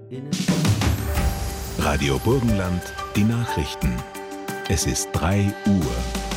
Radio Burgenland, die Nachrichten. Es ist 3 Uhr.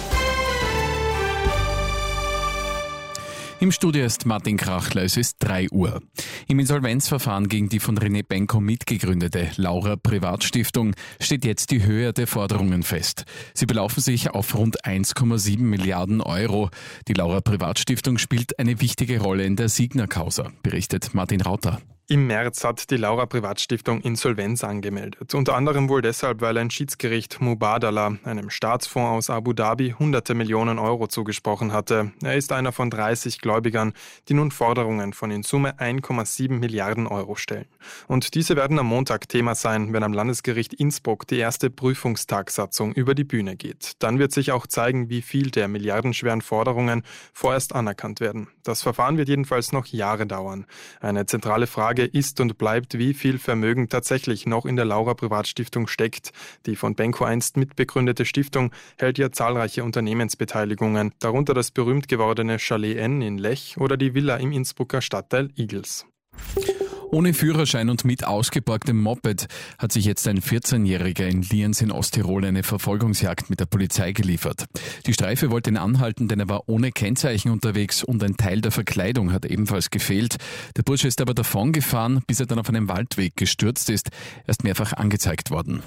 Im Studio ist Martin Krachler, es ist 3 Uhr. Im Insolvenzverfahren gegen die von René Benko mitgegründete Laura Privatstiftung steht jetzt die Höhe der Forderungen fest. Sie belaufen sich auf rund 1,7 Milliarden Euro. Die Laura Privatstiftung spielt eine wichtige Rolle in der Signa-Causa, berichtet Martin Rauter. Im März hat die Laura Privatstiftung Insolvenz angemeldet. Unter anderem wohl deshalb, weil ein Schiedsgericht Mubadala, einem Staatsfonds aus Abu Dhabi, hunderte Millionen Euro zugesprochen hatte. Er ist einer von 30 Gläubigern, die nun Forderungen von in Summe 1,7 Milliarden Euro stellen. Und diese werden am Montag Thema sein, wenn am Landesgericht Innsbruck die erste Prüfungstagsatzung über die Bühne geht. Dann wird sich auch zeigen, wie viel der milliardenschweren Forderungen vorerst anerkannt werden. Das Verfahren wird jedenfalls noch Jahre dauern. Eine zentrale Frage ist und bleibt, wie viel Vermögen tatsächlich noch in der Laura Privatstiftung steckt. Die von Benko einst mitbegründete Stiftung hält ja zahlreiche Unternehmensbeteiligungen, darunter das berühmt gewordene Chalet N in Lech oder die Villa im Innsbrucker Stadtteil Igels. Ohne Führerschein und mit ausgeparktem Moped hat sich jetzt ein 14-Jähriger in Lienz in Osttirol eine Verfolgungsjagd mit der Polizei geliefert. Die Streife wollte ihn anhalten, denn er war ohne Kennzeichen unterwegs und ein Teil der Verkleidung hat ebenfalls gefehlt. Der Bursche ist aber davongefahren, bis er dann auf einem Waldweg gestürzt ist. Er ist mehrfach angezeigt worden.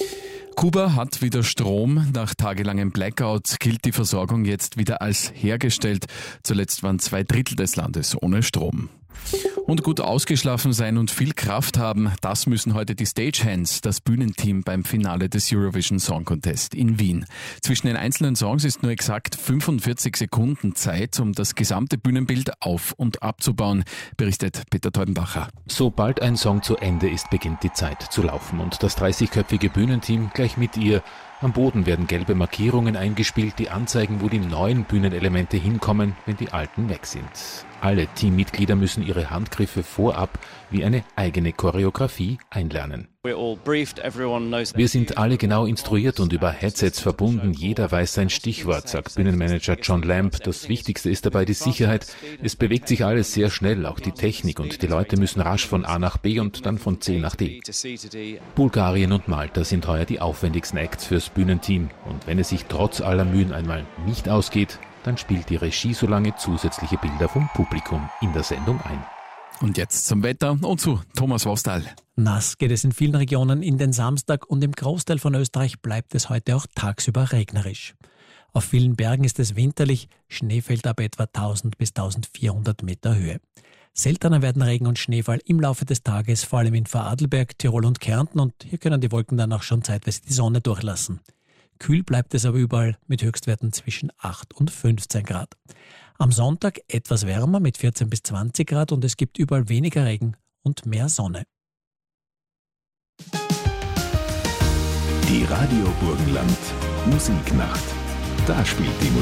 Kuba hat wieder Strom. Nach tagelangem Blackout gilt die Versorgung jetzt wieder als hergestellt. Zuletzt waren 2/3 des Landes ohne Strom. Und gut ausgeschlafen sein und viel Kraft haben, das müssen heute die Stagehands, das Bühnenteam beim Finale des Eurovision Song Contest in Wien. Zwischen den einzelnen Songs ist nur exakt 45 Sekunden Zeit, um das gesamte Bühnenbild auf- und abzubauen, berichtet Peter Teubenbacher. Sobald ein Song zu Ende ist, beginnt die Zeit zu laufen und das 30-köpfige Bühnenteam gleich mit ihr. Am Boden werden gelbe Markierungen eingespielt, die anzeigen, wo die neuen Bühnenelemente hinkommen, wenn die alten weg sind. Alle Teammitglieder müssen ihre Handgriffe vorab wie eine eigene Choreografie einlernen. Wir sind alle genau instruiert und über Headsets verbunden. Jeder weiß sein Stichwort, sagt Bühnenmanager John Lamb. Das Wichtigste ist dabei die Sicherheit. Es bewegt sich alles sehr schnell, auch die Technik, und die Leute müssen rasch von A nach B und dann von C nach D. Bulgarien und Malta sind heuer die aufwendigsten Acts fürs Bühnenteam. Und wenn es sich trotz aller Mühen einmal nicht ausgeht, dann spielt die Regie so lange zusätzliche Bilder vom Publikum in der Sendung ein. Und jetzt zum Wetter und zu Thomas Wostal. Nass geht es in vielen Regionen in den Samstag und im Großteil von Österreich bleibt es heute auch tagsüber regnerisch. Auf vielen Bergen ist es winterlich, Schnee fällt ab etwa 1000 bis 1400 Meter Höhe. Seltener werden Regen und Schneefall im Laufe des Tages, vor allem in Vorarlberg, Tirol und Kärnten, und hier können die Wolken dann auch schon zeitweise die Sonne durchlassen. Kühl bleibt es aber überall mit Höchstwerten zwischen 8 und 15 Grad. Am Sonntag etwas wärmer mit 14 bis 20 Grad und es gibt überall weniger Regen und mehr Sonne. Die Radio Burgenland Musiknacht. Da spielt die Musik.